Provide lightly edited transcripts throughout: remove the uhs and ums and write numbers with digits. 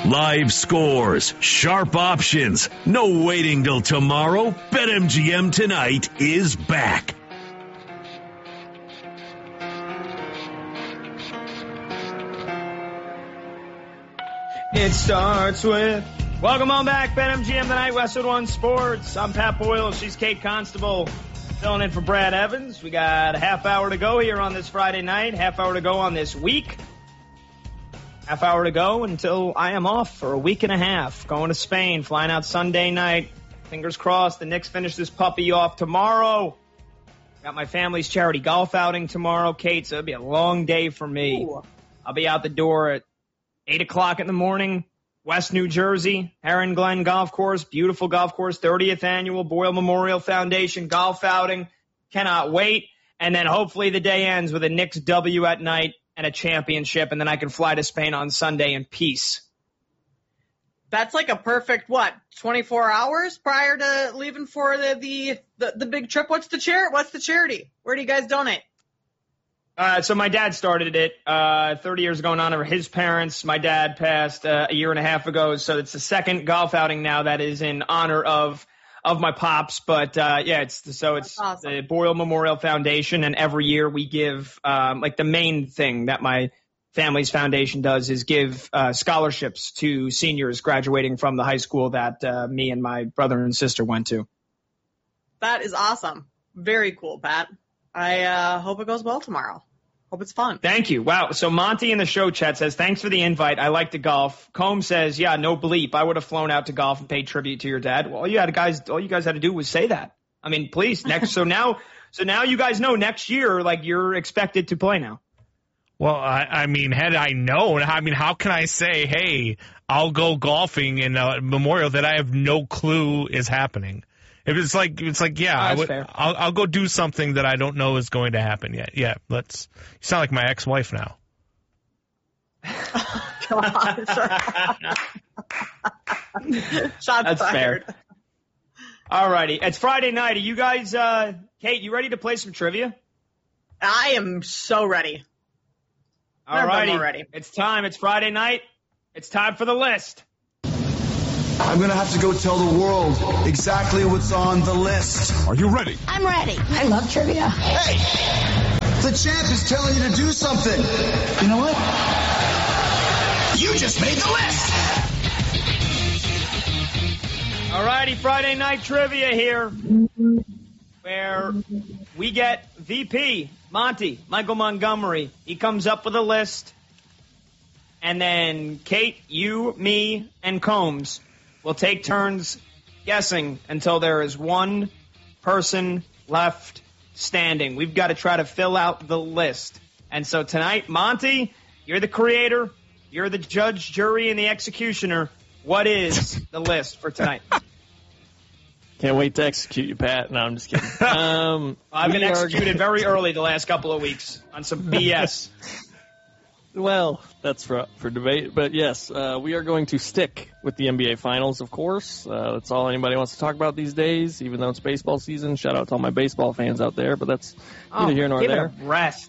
Live scores, sharp options, no waiting till tomorrow. BetMGM tonight is back. It starts with welcome on back, BetMGM tonight, Westwood One Sports. I'm Pat Boyle. She's Kate Constable, filling in for Brad Evans. We got a half hour to go here on this Friday night, half hour to go on this week. Half hour to go until I am off for a week and a half. Going to Spain, flying out Sunday night. Fingers crossed the Knicks finish this puppy off tomorrow. Got my family's charity golf outing tomorrow, Kate, so it'll be a long day for me. Ooh. I'll be out the door at 8 o'clock in the morning, West New Jersey, Heron Glen Golf Course, beautiful golf course, 30th annual Boyle Memorial Foundation golf outing. Cannot wait. And then hopefully the day ends with a Knicks W at night and a championship, and then I can fly to Spain on Sunday in peace. That's like a perfect, 24 hours prior to leaving for the big trip? What's the charity? Where do you guys donate? So my dad started it 30 years ago in honor of his parents. My dad passed a year and a half ago, so it's the second golf outing now that is in honor of my pops. But it's awesome. The Boyle Memorial Foundation, and every year we give the main thing that my family's foundation does is give scholarships to seniors graduating from the high school that me and my brother and sister went to. That is awesome. Very cool, Pat. I hope it goes well tomorrow. Hope it's fun. Thank you. Wow. So Monty in the show chat says, thanks for the invite. I like to golf. Combs says, yeah, no bleep. I would have flown out to golf and paid tribute to your dad. Well, all you guys had to do was say that. I mean, please. So now you guys know next year, you're expected to play now. Well, I mean, had I known, how can I say, hey, I'll go golfing in a Memorial that I have no clue is happening? If it's like, yeah, I'll go do something that I don't know is going to happen yet. Yeah, you sound like my ex-wife now. God. Shots fired. Fair. All righty. It's Friday night. Are you guys, Kate, you ready to play some trivia? I am so ready. All righty. It's time. It's Friday night. It's time for the list. I'm going to have to go tell the world exactly what's on the list. Are you ready? I'm ready. I love trivia. Hey, the champ is telling you to do something. You know what? You just made the list. All righty, Friday night trivia here, where we get VP, Monty, Michael Montgomery. He comes up with a list, and then Kate, you, me, and Combs will take turns guessing until there is one person left standing. We've got to try to fill out the list. And so tonight, Monty, you're the creator, you're the judge, jury, and the executioner. What is the list for tonight? Can't wait to execute you, Pat. No, I'm just kidding. I've been executed very early the last couple of weeks on some BS. Well, that's for debate. But yes, we are going to stick with the NBA Finals, of course. That's all anybody wants to talk about these days, even though it's baseball season. Shout out to all my baseball fans out there, but that's neither here nor there. Give it a rest.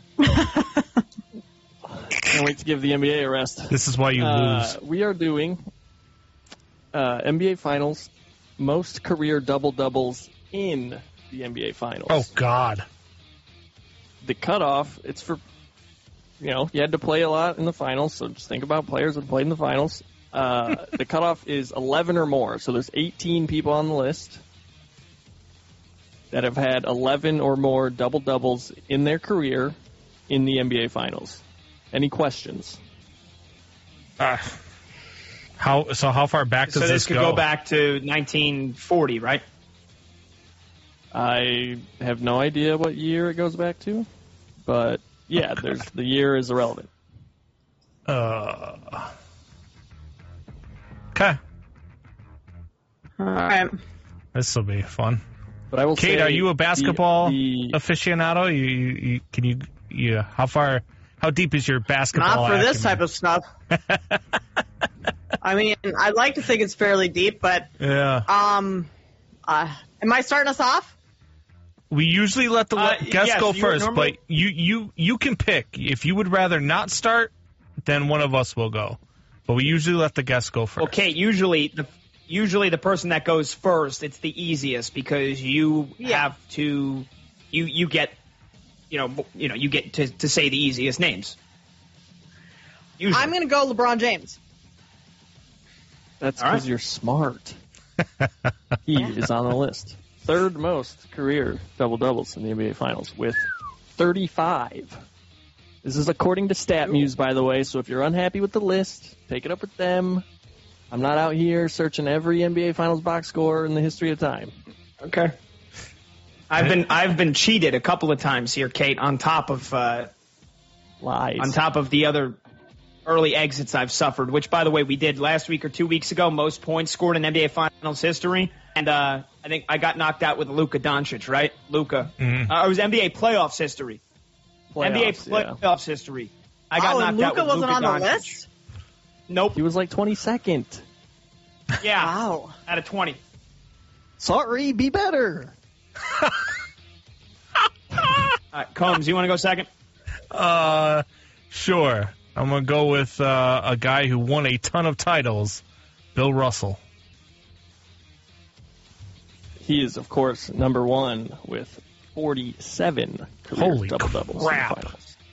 Can't wait to give the NBA a rest. This is why you lose. We are doing NBA Finals, most career double-doubles in the NBA Finals. Oh, God. The cutoff, it's for... you had to play a lot in the finals, so just think about players that played in the finals. The cutoff is 11 or more, so there's 18 people on the list that have had 11 or more double-doubles in their career in the NBA Finals. Any questions? How far back does this go? So this could go back to 1940, right? I have no idea what year it goes back to, but... yeah, the year is irrelevant. Okay. All right. This will be fun. But I will Kate, say are you a basketball aficionado? How deep is your basketball? Not for this type of stuff. I mean, I'd like to think it's fairly deep, but yeah. Am I starting us off? We usually let the guests go first, normally... but you can pick. If you would rather not start, then one of us will go. but we usually let the guests go first. Okay, usually the person that goes first, it's the easiest because you have to you get you get to say the easiest names. Usually. I'm going to go LeBron James. That's because you're smart. He is on the list. Third most career double-doubles in the NBA Finals with 35. This is according to StatMuse, by the way, so if you're unhappy with the list, take it up with them. I'm not out here searching every NBA Finals box score in the history of time. Okay. I've been cheated a couple of times here, Kate, on top of lies. On top of the other early exits I've suffered, which, by the way, we did last week or 2 weeks ago, most points scored in NBA Finals history. And I think I got knocked out with Luka Doncic, right? Luka. Mm-hmm. It was NBA playoffs history. NBA playoffs history. I got knocked out with Luka wasn't on Doncic. the list? Nope. He was like 22nd. Yeah. Wow. Out of 20. Sorry, be better. All right, Combs, you want to go second? Sure. I'm going to go with a guy who won a ton of titles, Bill Russell. He is, of course, number one with 47 career double-doubles. Crap.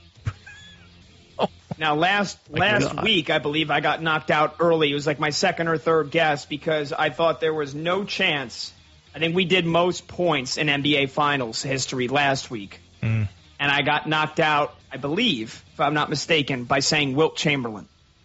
Now, last week, I believe I got knocked out early. It was like my second or third guess because I thought there was no chance. I think we did most points in NBA Finals history last week. And I got knocked out, I believe, if I'm not mistaken, by saying Wilt Chamberlain.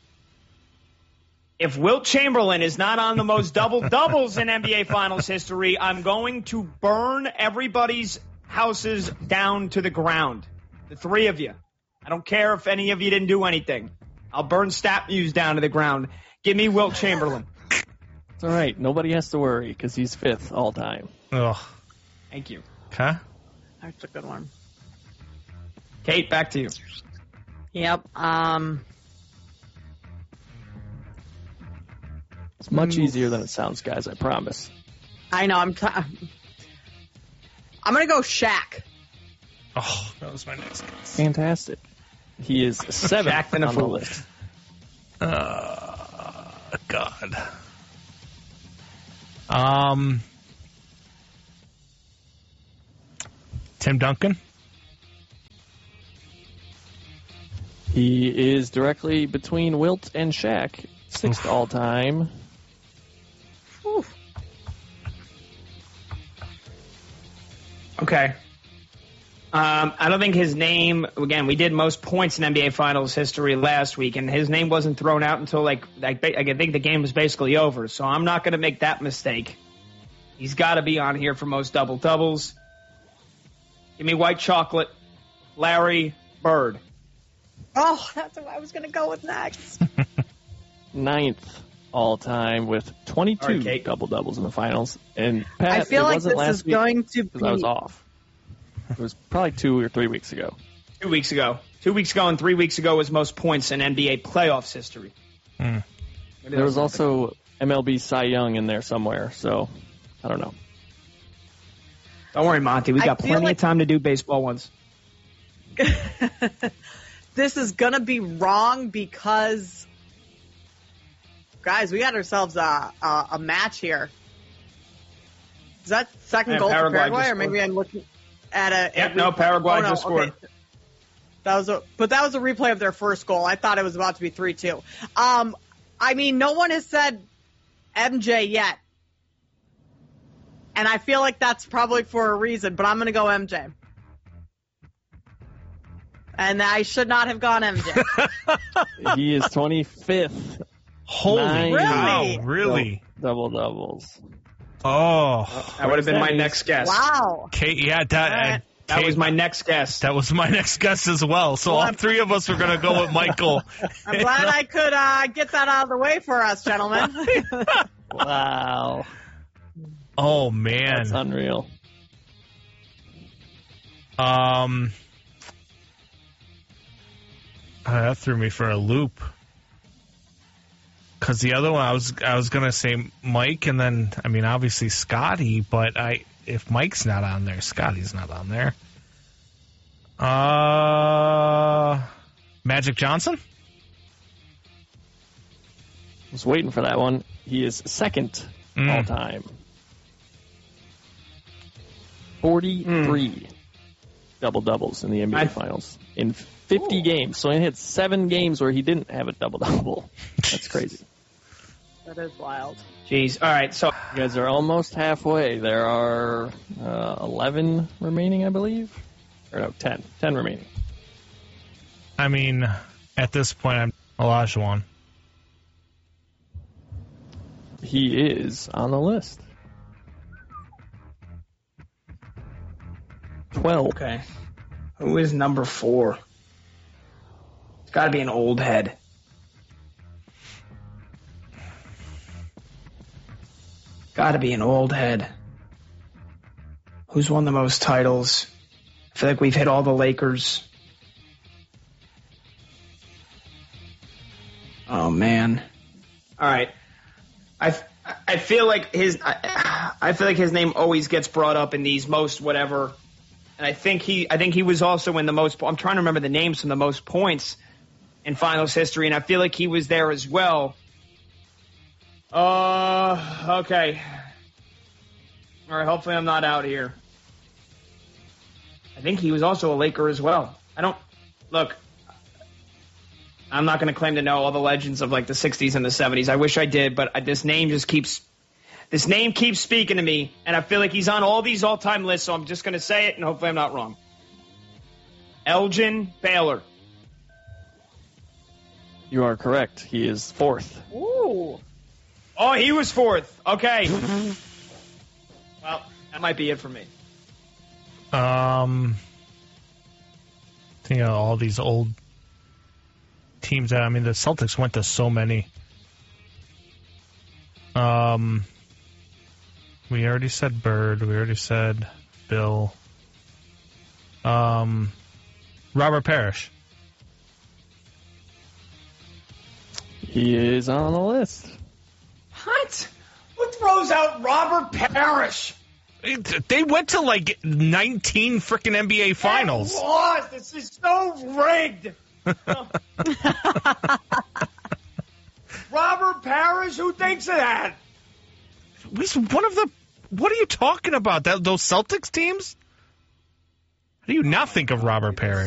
If Wilt Chamberlain is not on the most double-doubles in NBA Finals history, I'm going to burn everybody's houses down to the ground. The three of you. I don't care if any of you didn't do anything. I'll burn StatMuse down to the ground. Give me Wilt Chamberlain. It's all right. Nobody has to worry because he's fifth all time. Ugh. Thank you. Okay. That's a good one. Kate, back to you. Yep. It's much easier than it sounds, guys. I promise. I know. I'm going to go Shaq. Oh, that was my next guess. Fantastic. He is seventh on the list. God. Tim Duncan. He is directly between Wilt and Shaq, sixth all time. Oof. Okay. I don't think his name, again, we did most points in NBA Finals history last week, and his name wasn't thrown out until, I think the game was basically over, so I'm not going to make that mistake. He's got to be on here for most double-doubles. Give me white chocolate, Larry Bird. Oh, that's what I was going to go with next. Ninth all time with 22 double-doubles in the finals. And Pat, I feel like this is going to be... because I was off. It was probably 2 or 3 weeks ago. 2 weeks ago. 2 weeks ago and 3 weeks ago was most points in NBA playoffs history. There was also MLB Cy Young in there somewhere, so I don't know. Don't worry, Monty. We got plenty of time to do baseball ones. This is going to be wrong because, guys, we got ourselves a match here. Is that second goal for Paraguay, or maybe I'm looking at a... Paraguay just scored. Okay. That was a replay of their first goal. I thought it was about to be 3-2. I mean, no one has said MJ yet. And I feel like that's probably for a reason, but I'm going to go MJ. And I should not have gone MJ. He is 25th. Holy cow, really? Double-doubles. Oh. That would have been my next guess. Wow. Kate, yeah, that was my next guess. That was my next guess as well. So all three of us are going to go with Michael. I'm glad I could get that out of the way for us, gentlemen. Wow. Oh, man. That's unreal. That threw me for a loop. Because the other one, I was going to say Mike, and then, I mean, obviously Scotty, but if Mike's not on there, Scotty's not on there. Magic Johnson? was waiting for that one. He is second all time. 43 double-doubles in the NBA Finals in 50 games. So he had 7 games where he didn't have a double-double. That's crazy. That is wild. Jeez. All right, so you guys are almost halfway. There are 11 remaining, I believe. Or no, 10. 10 remaining. I mean, at this point, I'm Olajuwon. He is on the list. 12. Okay. Who is number 4? It's got to be an old head. Got to be an old head. Who's won the most titles? I feel like we've hit all the Lakers. Oh, man. All right. I feel like his name always gets brought up in these most whatever. And I think he was also in the most. I'm trying to remember the names from the most points in finals history, and I feel like he was there as well. Okay. All right. Hopefully, I'm not out here. I think he was also a Laker as well. I'm not going to claim to know all the legends of like the 60s and the 70s. I wish I did, but this name keeps speaking to me, and I feel like he's on all these all-time lists, so I'm just going to say it, and hopefully I'm not wrong. Elgin Baylor. You are correct. He is 4th. Ooh. Oh, he was 4th. Okay. Well, that might be it for me. Think of all these old teams that, I mean, the Celtics went to so many. We already said Bird. We already said Bill. Robert Parrish. He is on the list. What? Who throws out Robert Parrish? They went to like 19 freaking NBA finals. They lost. This is so rigged. Robert Parrish? Who thinks of that? He's one of the. What are you talking about? Those Celtics teams? How do you not think of Robert Parrish?